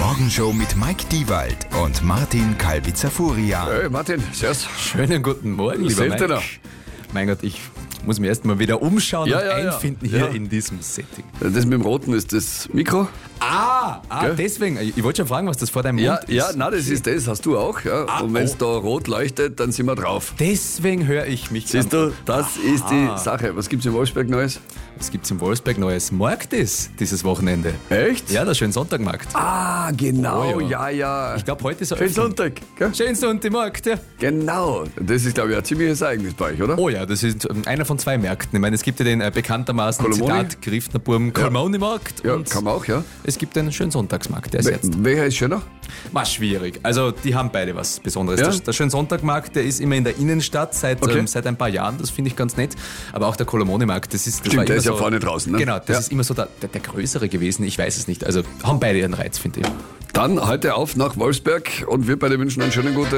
Morgenshow mit Mike Diewald und Martin Kalbitzer-Furian. Hey Martin, servus. Schönen guten Morgen, lieber Hilft dir Mike. noch? Mein Gott, ich muss mich erst mal wieder umschauen und einfinden hier Ja. in diesem Setting. Das mit dem Roten ist das Mikro. Gell? Deswegen. Ich wollte schon fragen, was das vor deinem Ja, Mund ist. ja, nein, das ist das, hast du auch. Ja. Und wenn es oh. da rot leuchtet, dann sind wir drauf. Deswegen höre ich mich Siehst an. du, das ist die Sache. Was gibt's in Wolfsberg Neues? Was gibt's in Wolfsberg Neues? Markt ist dieses Wochenende. Echt? Ja, der Schönsonntagmarkt. Ah, genau, Oh ja. Ich glaube, heute ist Schönen Eröffnung. Sonntag, gell? Schönsonntagmarkt, ja. Genau. Das ist, glaube ich, ein ziemliches Ereignis bei euch, oder? Oh ja, das ist einer von zwei Märkten. Ich meine, es gibt ja den bekanntermaßen, Kolomoni? Zitat, Griffnerburm Kolmoni-Markt. Ja, und kann man auch, ja. es gibt einen Schönsonntagsmarkt, der ist jetzt. Welcher ist schöner? War schwierig. Also die haben beide was Besonderes. Ja? Der Schönsonntagmarkt, der ist immer in der Innenstadt seit ein paar Jahren. Das finde ich ganz nett. Aber auch der Kolomoni-Markt, das war Stimmt, immer der ist ja so, vorne draußen, ne? Genau, das Ja. ist immer so der größere gewesen. Ich weiß es nicht. Also haben beide ihren Reiz, finde ich. Dann heute auf nach Wolfsberg und wir beide wünschen einen schönen guten